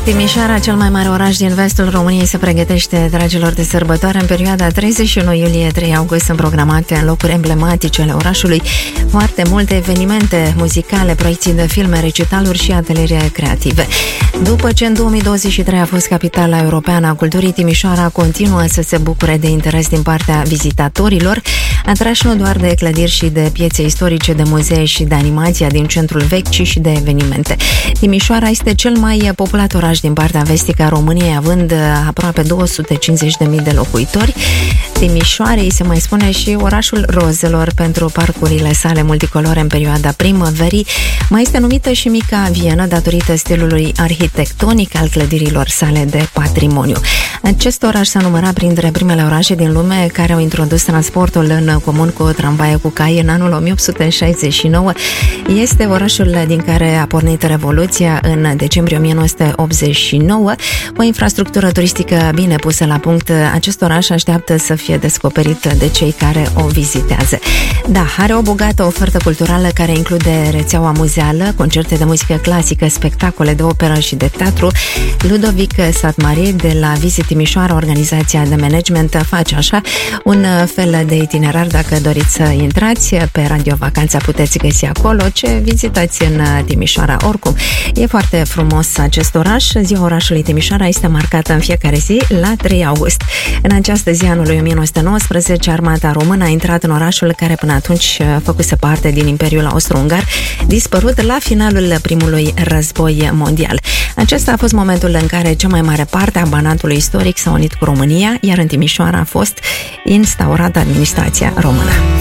Timișoara, cel mai mare oraș din vestul României, se pregătește, dragilor, de sărbătoare. În perioada 31 iulie-3 august sunt programate în locuri emblematice ale orașului foarte multe evenimente muzicale, proiecții de filme, recitaluri și ateliere creative. După ce în 2023 a fost capitala europeană a culturii, Timișoara continuă să se bucure de interes din partea vizitatorilor, atrași nu doar de clădiri și de piețe istorice, de muzee și de animația din centrul vechi, ci și de evenimente. Timișoara este cel mai populat oraș din partea vestică a României, având aproape 250.000 de locuitori. Timișoarei se mai spune și orașul rozelor pentru parcurile sale multicolore în perioada primăverii. Mai este numită și Mica Vienă datorită stilului arhitectonic al clădirilor sale de patrimoniu. Acest oraș s-a numărat printre primele orașe din lume care au introdus transportul în comun cu tramvaie cu cai în anul 1869. Este orașul din care a pornit Revoluția în decembrie 1989. O infrastructură turistică bine pusă la punct, acest oraș așteaptă să fie descoperit de cei care o vizitează. Da, are o bogată ofertă culturală care include rețeaua muzeală, concerte de muzică clasică, spectacole de operă și de teatru. Ludovic Satmari de la Visit Timișoara, organizația de management, face așa un fel de itinerar. Dacă doriți să intrați pe Radio Vacanța, puteți găsi acolo ce vizitați în Timișoara. Oricum, e foarte frumos acest oraș. Ziua orașului Timișoara este marcată în fiecare zi la 3 august. În această zi anului 1919, armata română a intrat în orașul care până atunci făcuse parte din Imperiul Austro-Ungar, dispărut la finalul primului război mondial. Acesta a fost momentul în care cea mai mare parte a Banatului istoric s-a unit cu România, iar în Timișoara a fost instaurată administrația română.